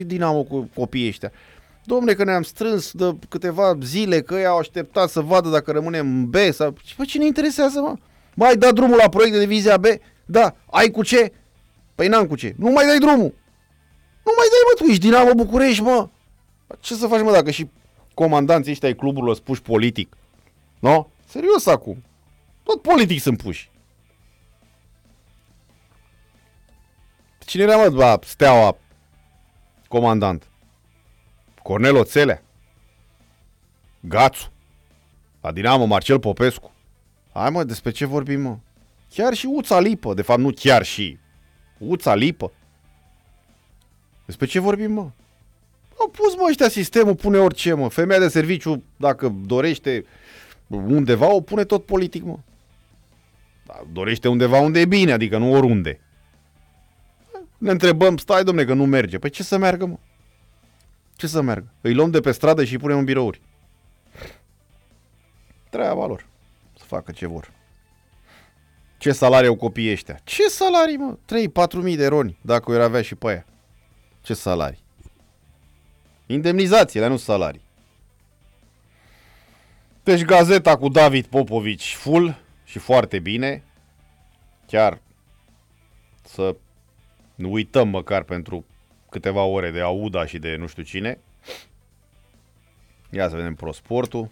Dinamo cu copiii ăștia. Dom'le, că ne-am strâns de câteva zile, că ei au așteptat să vadă dacă rămânem în B sau... Păi ce ne interesează, mă? Mai da drumul la proiect de divizia B? Da. Ai cu ce? Păi n-am cu ce. Nu mai dai drumul. Nu mai dai, mă, tu ești Dinamo București, mă. Ce să faci, mă, dacă și comandanții ăștia ai cluburilor sunt puși politic? Nu? Serios acum. Tot politic sunt puși. Cine era, mă, Steaua comandant? Cornel Oțelea? Gațu? La Dinamo Marcel Popescu? Hai, mă, despre ce vorbim, mă? Chiar și Uța Lipă, de fapt nu chiar și Uța Lipă. Despre ce vorbim, mă? Au pus, mă, ăștia sistemul, pune orice, mă. Femeia de serviciu, dacă dorește undeva, o pune tot politic, mă. Dar dorește undeva unde e bine, adică nu oriunde. Ne întrebăm, stai, domne, că nu merge. Păi ce să meargă, mă? Ce să meargă? Îi luăm de pe stradă și îi punem în birouri. Treaba lor. Să facă ce vor. Ce salarii au copiii ăștia? Ce salarii, mă? 3-4 mii de roni, dacă o avea și pe aia. Ce salarii? Indemnizațiile, nu salarii. Deci gazeta cu David Popovici full și foarte bine. Chiar să nu uităm măcar pentru câteva ore de Auda și de nu știu cine. Ia să vedem ProSportul.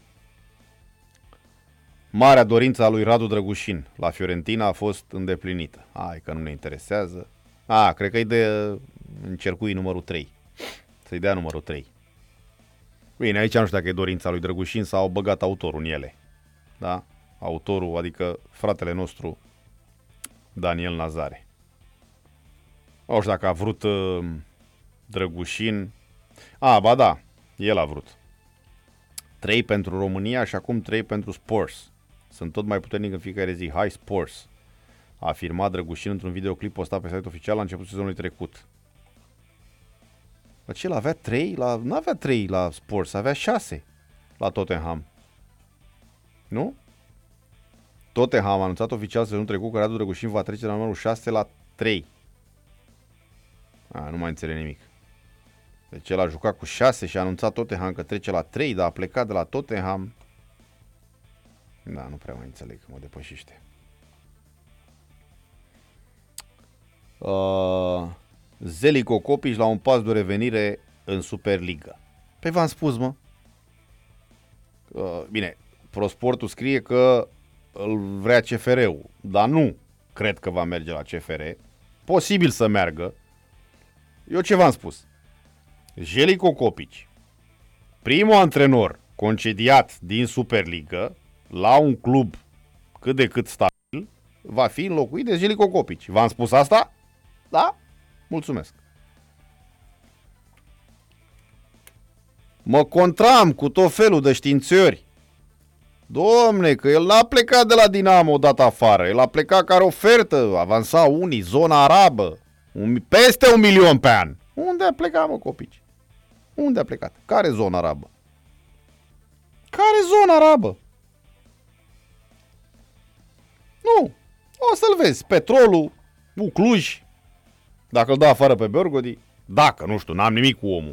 Marea dorință a lui Radu Drăgușin la Fiorentina a fost îndeplinită. Hai că nu ne interesează. Cred că îi dă în cercui numărul 3. Să-i dea numărul 3. Bine, aici nu știu dacă e dorința lui Drăgușin sau au băgat autorul în ele. Da? Autorul, adică fratele nostru Daniel Nazare. Nu știu dacă a vrut Drăgușin. Ba da, el a vrut. 3 pentru România și acum 3 pentru Spurs. Sunt tot mai puternic în fiecare zi. Hai Spurs! A afirmat Drăgușin într-un videoclip postat pe site oficial la începutul sezonului trecut. Dar ce, el avea 3? Nu avea 3 la Spurs, avea 6 la Tottenham. Nu? Tottenham a anunțat oficial sezonul trecut că Radu Drăgușin va trece de la numărul 6 la 3. Nu mai înțeleg nimic. Deci el a jucat cu 6 și a anunțat Tottenham că trece la 3, dar a plecat de la Tottenham. Da, nu prea mai înțeleg, mă depășește. Zeliko Copici la un pas de o revenire în Superliga. Păi v-am spus, mă. Bine, ProSportul scrie că îl vrea CFR-ul, dar nu cred că va merge la CFR. Posibil să meargă. Eu ce v-am spus? Zeliko Copici, primul antrenor concediat din Superliga la un club cât de cât stabil, va fi înlocuit de Zeliko Copici. V-am spus asta? Da? Mulțumesc. Mă contram cu tot felul de științări. Domne, că el n-a plecat de la Dinamo dat afară. El a plecat ca ofertă, avansa unii, zona arabă. Peste 1 milion pe an. Unde a plecat, mă, Copici? Unde a plecat? Care zonă arabă? Care zonă arabă? Nu. O să-l vezi. Petrolul, Cluj. Dacă îl dă afară pe Bergodi. Dacă, nu știu, n-am nimic cu omul.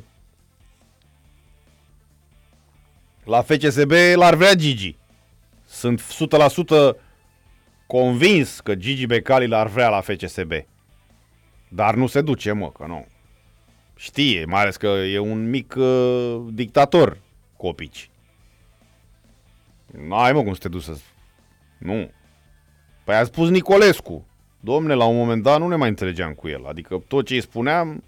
La FCSB l-ar vrea Gigi. Sunt 100% convins că Gigi Becali l-ar vrea la FCSB. Dar nu se duce, mă, că nu. Știe, mai ales că e un mic dictator, Copici. N-ai, mă, cum să te duci să... Nu. Păi a spus Nicolescu. Domne, la un moment dat nu ne mai înțelegeam cu el. Adică tot ce îi spuneam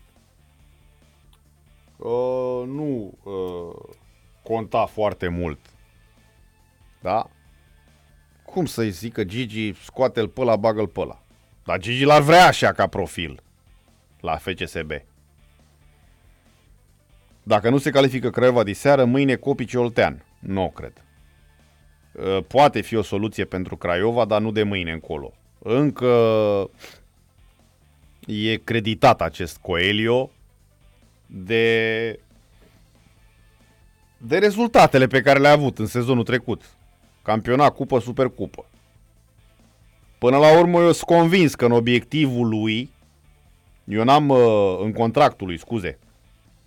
nu conta foarte mult. Da? Cum să-i zică Gigi, scoate-l pe ăla, bagă-l pe ăla. Dar Gigi l-ar vrea așa ca profil la FCSB. Dacă nu se califică Craiova diseară, mâine Copici Oltean. Nu cred. Poate fi o soluție pentru Craiova, dar nu de mâine încolo. Încă e creditat acest Coelho de rezultatele pe care le-a avut în sezonul trecut. Campionat, cupă, supercupă. Până la urmă eu sunt convins că în obiectivul lui, eu n-am în contractul lui, scuze,